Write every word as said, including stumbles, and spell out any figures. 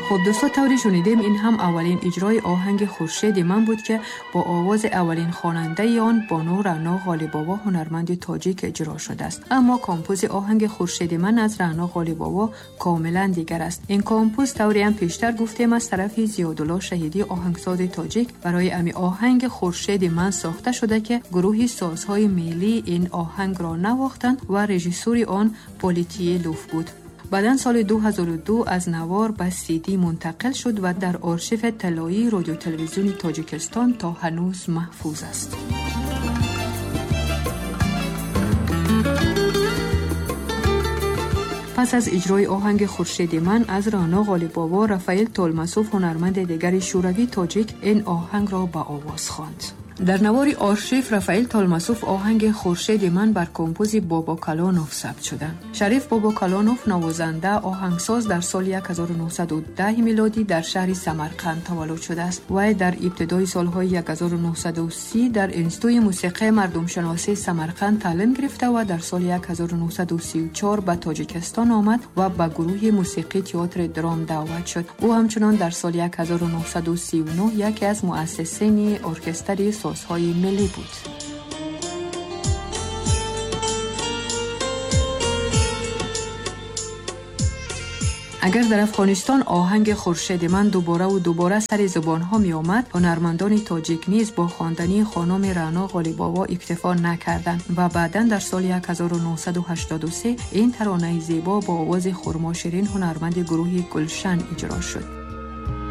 خب دوستا طوری شنیدیم این هم اولین اجرای آهنگ خورشید من بود که با آواز اولین خواننده آن بانو رعنا غالیباوا هنرمند تاجیک اجرا شده است. اما کامپوز آهنگ خورشید من از رعنا غالیباوا کاملا دیگر است. این کامپوز طوری هم پیشتر گفتیم از طرف زیادالله شهیدی آهنگساز تاجیک برای امی آهنگ خورشید من ساخته شده که گروه سازهای ملی این آهنگ را نواختند و رژیسور آن پولیتی لوف بود. بعداً سال دو هزار و دو از نوار به سی دی منتقل شد و در آرشیف طلایی رادیو تلویزیون تاجیکستان تا هنوز محفوظ است. پس از اجرای آهنگ خورشید من از رعنا غالیباوا، رفائیل طالماسوف هنرمند دیگر شوروی تاجیک این آهنگ را به آواز خواند. در نوار آرشیف رفائیل طالماسوف آهنگ خورشید من بر کمپوز بابا کلانوف ثبت شده. شریف بابا کلانوف نوازنده آهنگساز در سال هزار و نهصد و ده میلادی در شهر سمرقند تولد شده است. وی در ابتدای سالهای هزار و نهصد و سی در انستیتوی موسیقی مردم شناسی سمرقند تعلیم گرفته و در سال هزار و نهصد و سی و چهار به تاجیکستان آمد و به گروه موسیقی تئاتر درام دعوت شد. او همچنان در سال هزار و نهصد و سی و نه یکی از مؤسسین ارکستر سازهای ملی بود. اگر در افغانستان آهنگ خورشید من دوباره و دوباره سر زبان ها می آمد، هنرمندان تاجیک نیز با خواندنی خانم رعنا غالیباوا اکتفا نکردند و بعداً در سال هزار و نهصد و هشتاد و سه این ترانه زیبا با آواز خرما شیرین هنرمند گروه گلشن اجرا شد.